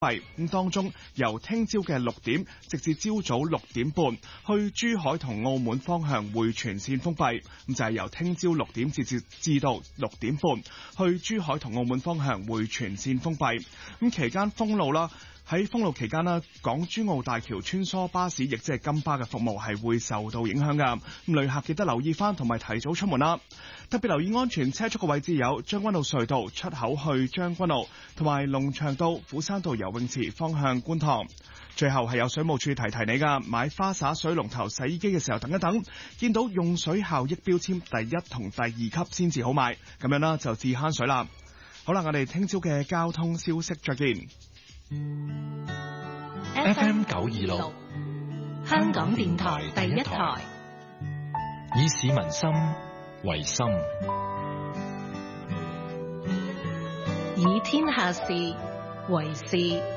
咁當中由聽朝嘅6點直至朝早6點半，去珠海同澳門方向會全線封閉。咁就係由聽朝6點至到6點半，去珠海同澳門方向會全線封閉。咁期間封路啦。喺封路期間呢，港珠澳大橋穿梭巴士，亦即係金巴嘅服務係會受到影響㗎。咁旅客記得留意返同埋提早出門啦。特別留意安全車速嘅位置有將軍澳隧道出口去將軍澳，同埋龍翔道、虎山道游泳池方向觀塘。最後係有水務署提你㗎，買花灑水龍頭洗衣機嘅時候等一等，見到用水效益標籤第1同第2級先至好買，咁樣啦就至慳水啦。好啦，我哋聽朝嘅交通消息再見。 FM 926 香港電台第一台， 以市民心為心， 以天下事為事。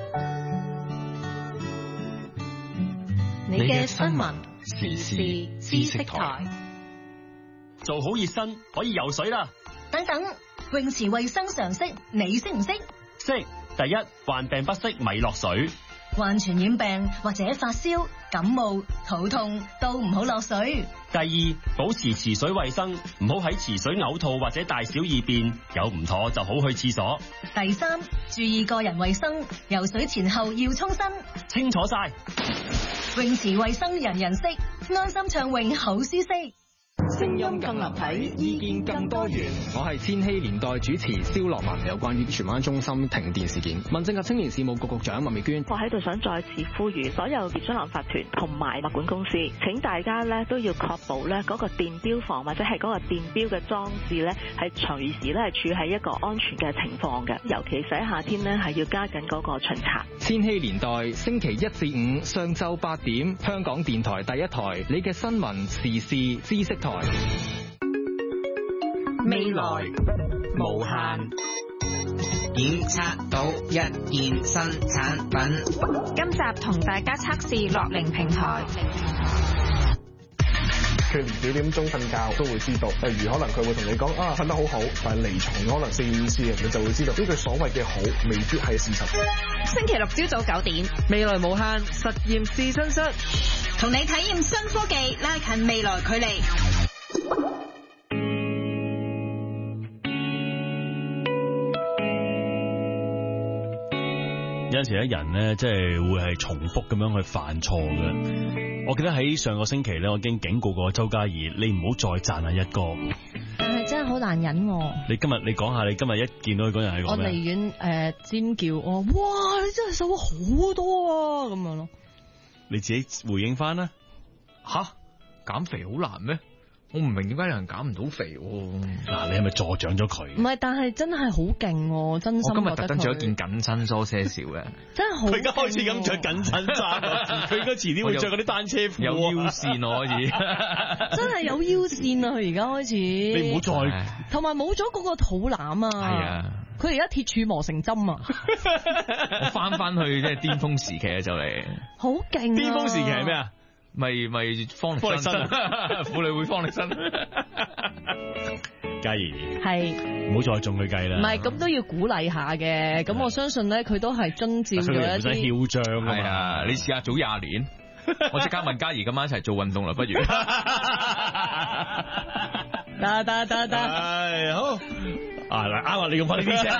你嘅新聞時事知識台， 做好熱身可以游水啦。 等等，泳池衛生常識你識唔識？ 識。第一，患病不適咪落水。 患傳染病或者發燒、感冒、肚痛都唔好落水。 第二，保持池水衛生，唔好喺池水嘔吐或者大小二便，有唔妥就好去廁所。 第三，注意個人衛生，游水前後要沖身。 清楚晒。 泳池衛生人人識，安心暢泳好舒適。 聲音更立體，意見更多元。我係千禧年代主持蕭樂文。有關於荃灣中心停電事件，民政及青年事務局局長麥美娟， 我喺度想再次呼籲所有業津廊法團同埋物管公司，請大家咧都要確保咧嗰個電錶房或者係嗰個電錶嘅裝置咧係隨時咧係處喺一個安全嘅情況嘅，尤其是喺夏天咧係要加緊嗰個巡查。 千禧年代星期1至5上晝8點，香港電台第一台，你嘅新聞時事知識台。 未來無限，檢測到一件新產品。 今集同大家測試樂齡平台。 佢連幾點鐘瞓覺都會知道，例如可能佢會同你講啊瞓得好好，但係離床可能4-5次，你就會知道呢句所謂嘅好未必係事實。 星期六朝早9點， 未來無限實驗試身室， 同你體驗新科技，拉近未來距離。 有陣時咧，人咧即係會係重複咁樣去犯錯嘅。我記得喺上個星期咧，我已經警告過周嘉怡，你唔好再讚阿一哥。 但係真係好難忍喎。 你講下，你今日一見到佢嗰人係講咩？ 我離遠尖叫，我哇！你真係瘦咗好多啊，咁樣咯。 你自己回應翻啦。 吓，減肥好難咩？我唔明點解有人減唔到肥嗱，你係咪助長咗佢？ 唔係，但係真係好勁，真心覺得佢。 我今日特登着一件緊身梳些少嘅， 真係好。 佢而家開始咁着緊身衫，佢應該遲啲會着嗰啲單車褲， 有腰線可以。 真係有腰線啊！佢而家開始。 你唔好再。 同埋冇咗嗰個肚腩啊！ 係啊。 佢而家鐵柱磨成針啊！ 我翻去即係巔峰時期啊，就嚟。 好勁啊！ 巔峰時期係咩啊？ 咪方力申婦女會方力申。 嘉怡係唔好再中佢計啦。 唔係咁都要鼓勵下嘅。咁我相信咧，佢都係遵照咗一啲。 唔使囂張係啊！你試下早20年，我即刻問嘉怡今晚一齊做運動啦，不如？ 得， 係好。嗱，啱啊！你用翻呢啲聲。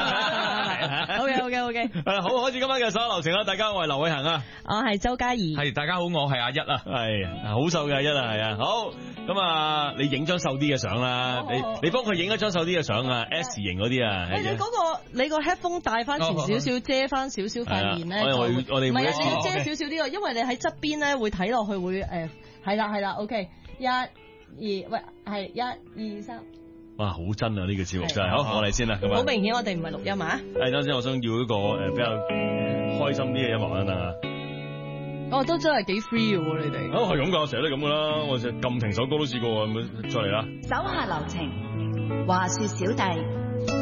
OK。 好，開始今晚嘅所有流程啦！大家我係劉偉恒啊， 我係周嘉怡。 係大家好，我係阿一啊， 係好瘦嘅阿一啊，係啊。好咁啊，你影張瘦啲嘅相啦，你幫佢影一張瘦啲嘅相啊 ，S 型嗰啲啊。 你個 headphone 帶翻前少少，遮翻少少塊面咧。 我哋唔係啊，你要遮少少啲，因為你喺側邊咧會睇落去會係啦 ，OK， 1、2，喂，係1、2、3。 哇，好真啊！呢個節目真係好，我嚟先啦。 好明顯，我哋唔係錄音啊。 係，等陣先，我想要一個比較開心啲嘅音樂啊。 哦，都真係幾 free 嘅喎，你哋。 哦，係咁噶，成日都咁噶啦。我成撳停首歌都試過，再嚟啦。 手下留情，話說小弟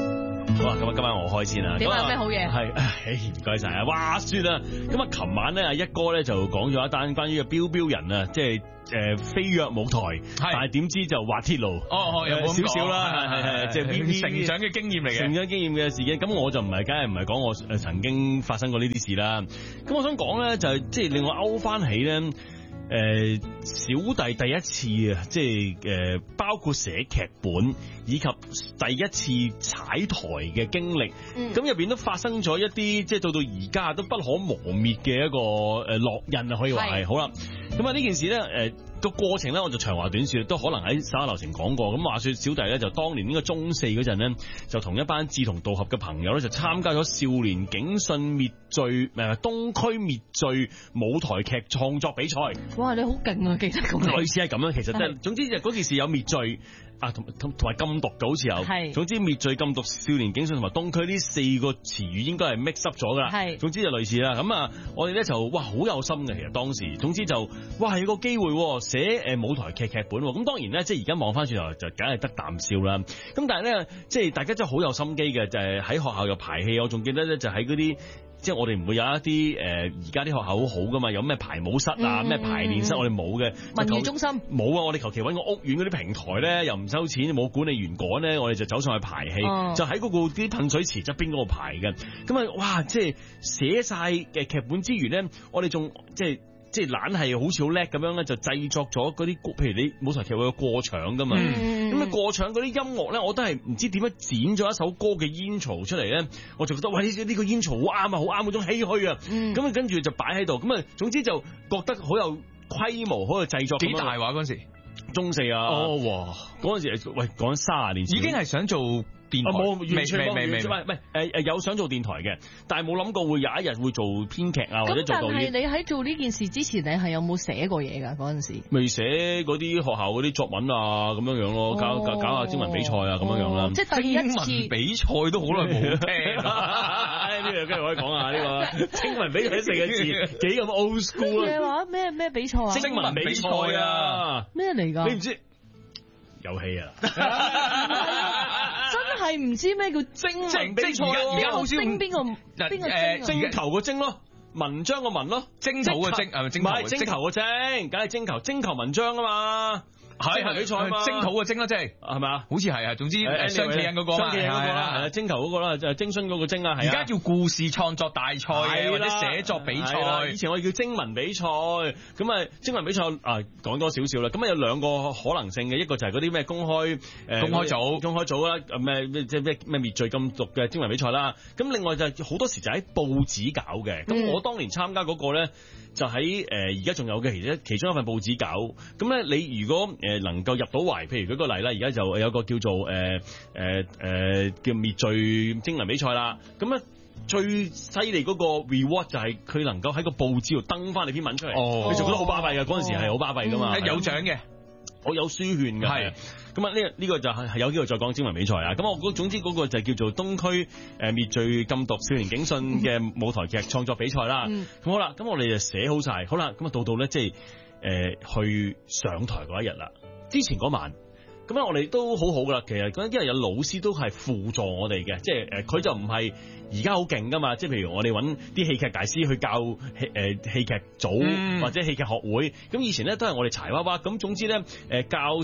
好啊，咁啊，今晚我開先啦。 點啊？咩好嘢？ 係，唔該晒啊！哇，算啦。咁啊，琴晚咧，阿一哥咧就講咗一單關於嘅標標人啊，即係飛躍舞台，但係點知就滑鐵盧。 有少少啦，係，即係成長嘅經驗嚟嘅。 成長經驗嘅事件，咁我就梗係唔係講我曾經發生過呢啲事啦。咁我想講咧，就係即係令我勾翻起咧。小弟第一次啊，即係包括寫劇本以及第一次踩台嘅經歷，咁入邊都發生咗一啲，即係到而家都不可磨滅嘅一個烙印啊，可以話係。好啦，咁啊呢件事咧，個過程咧，我就長話短說，都可能喺稍後流程講過。咁話說小弟咧，就當年呢個中四嗰陣咧，就同一班志同道合嘅朋友咧，就參加咗少年警訊滅罪東區滅罪舞台劇創作比賽。 哇，你好勁啊！記得咁類似係咁樣，其實即係總之就嗰件事有滅罪啊，同埋禁毒嘅好似有。係。總之滅罪、禁毒、少年警訊同埋東區呢4個詞語應該係 mix up 咗噶啦。係。總之就類似啦。咁啊，我哋咧就哇好有心嘅，其實當時。總之就哇有個機會寫舞台劇劇本。咁當然咧，即係而家望翻轉頭就梗係得啖笑啦。咁但係咧，即係大家真係好有心機嘅，就係喺學校又排戲。我仲記得咧，就喺嗰啲。即係我哋唔會有一啲而家啲學校好好噶嘛，有咩排舞室啊，咩排練室，我哋冇嘅。 文娛中心冇啊！我哋求其揾個屋苑嗰啲平台咧，又唔收錢，冇管理員趕咧，我哋就走上去排戲，就喺嗰個啲噴水池側邊嗰度排嘅。咁啊，哇！即係寫晒嘅劇本之餘咧，我哋仲即係懶係好似好叻咁樣咧，就製作咗嗰啲，譬如你舞台劇會有過場噶嘛，咁啊過場嗰啲音樂咧，我都係唔知點樣剪咗一首歌嘅煙槽出嚟咧，我就覺得喂呢個煙槽好啱啊，好啱嗰種唏噓啊，咁啊跟住就擺喺度，咁啊總之就覺得好有規模，好有製作。 幾大話嗰陣時？ 中四啊！哇！嗰陣時喂講30年前， 已經係想做電台， 冇完全未有想做電台嘅，但係冇諗過會有一日會做編劇啊，或者做導演。 咁但係你喺做呢件事之前，你係有冇寫過嘢㗎？嗰陣時未寫嗰啲學校嗰啲作文啊，咁樣樣咯，搞下徵文比賽啊，咁樣樣啦。 即係第一次徵文比賽都好耐冇聽。 呢個跟住可以講下呢個徵文比賽4個字幾咁 old school 啊！ 咩話？咩比賽啊？ 徵文比賽啊！ 咩嚟㗎？ 你唔知？遊戲啊！ 真係唔知咩叫徵文比賽喎！ 而家好少邊個徵求個徵咯，文章個文咯， 徵討個徵唔係徵求個徵，梗係徵求文章啊嘛。係比賽嘛， 徵討嘅徵啦，即係係咪啊？好似係啊，總之雙企人嗰個， 雙企人嗰個啦，係啊，徵求嗰個啦，就係徵詢嗰個徵啊，係啊。而家叫故事創作大賽或者寫作比賽， 以前我哋叫徵文比賽，咁啊徵文比賽啊講多少少啦，咁啊有兩個可能性嘅，一個就係嗰啲咩公開組啦，咩即係咩滅罪禁毒嘅徵文比賽啦，咁另外就好多時就喺報紙搞嘅，咁我當年參加嗰個咧。就喺而家仲有嘅其中一份報紙搞，咁咧你如果能夠入到圍，譬如舉個例啦，而家就有個叫做叫滅罪徵文比賽啦，咁咧最犀利嗰個 reward 就係佢能夠喺個報紙度登翻你篇文出嚟，你就覺得好巴閉嘅，嗰陣時係好巴閉噶嘛， 有獎嘅， 我有書券嘅，係。咁啊呢個就係有機會再講徵文比賽啊！咁我總之嗰個就叫做東區滅罪禁毒少年警訊嘅舞台劇創作比賽啦。咁好啦，咁我哋就寫好晒，好啦，咁啊到咧即係去上台嗰一日啦。之前嗰晚，咁咧我哋都好好噶啦。其實因為有老師都係輔助我哋嘅，即係佢就唔係而家好勁噶嘛。即係譬如我哋揾啲戲劇大師去教戲劇組或者戲劇學會，咁以前咧都係我哋柴娃娃。咁總之咧教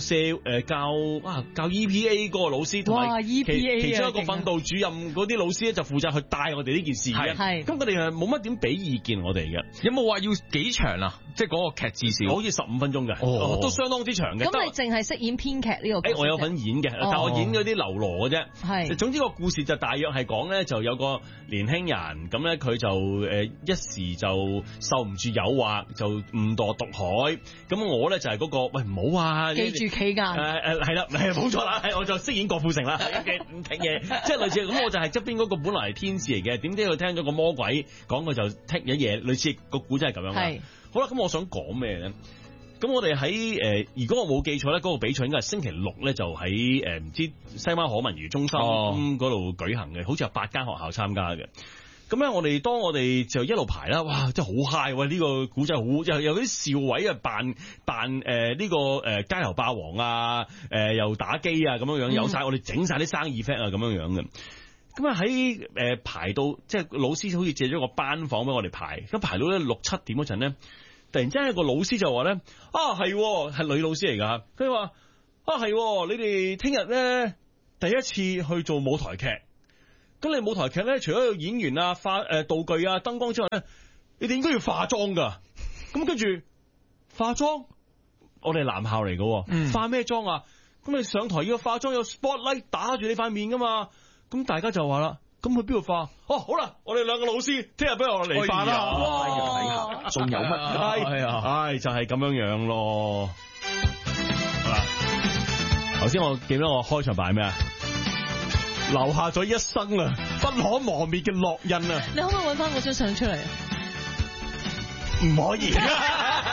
EPA 嗰個老師同埋其中一個訓導主任嗰啲老師咧就負責去帶我哋呢件事嘅。係，咁佢哋係冇乜點俾意見我哋嘅。 有冇話要幾長啊？即係嗰個劇至少好似15分鐘嘅，都相當之長嘅。 咁你淨係飾演編劇呢個？ 我有份演嘅，但我演嗰啲流羅嘅啫。係，總之個故事就大約係講咧，就有個年輕人咁咧，佢就一時就受唔住誘惑，就誤墮毒海。咁我咧就係嗰個喂唔好啊， 記住企硬。 係啦，冇錯啦，我就飾演郭富城啦。唔聽嘢，即係類似咁，我就係側邊嗰個本來係天使嚟嘅，點知佢聽咗個魔鬼講，佢就聽咗嘢，類似個古仔係咁樣。係，好啦，咁我想講咩咧？咁我哋喺如果我冇記錯咧，嗰個比賽應該係星期六咧，就喺唔知西灣河文娛中心嗰度舉行嘅，好似有8間學校參加嘅。咁咧，當我哋就一路排啦，哇！真係好 high 喎！呢個古仔好有啲少位啊，扮呢個街頭霸王啊，又打機啊咁樣樣，有晒我哋整晒啲生意 effect 啊咁樣樣嘅。 咁啊喺排到即係老師好似借咗個班房俾我哋排，咁排到咧6、7點嗰陣咧，突然之間有個老師就話咧係女老師嚟㗎，佢話係你哋聽日咧第一次去做舞台劇，咁你舞台劇咧除咗有演員啊、道具啊、燈光之外咧，你哋應該要化妝㗎。咁跟住化妝，我哋係男校嚟㗎，化咩妝啊？咁你上台要化妝有 spotlight 打住你塊面㗎嘛？咁大家就話啦，咁去邊度化？好啦，我哋兩個老師聽日俾我嚟化啦。哇！ 仲有乜？ 就係咁樣樣咯。好啦，頭先我記得我開場白係咩啊？留下咗一生啊，不可磨滅嘅烙印啊！ 你可唔可以搵翻嗰張相出嚟？ 唔可以。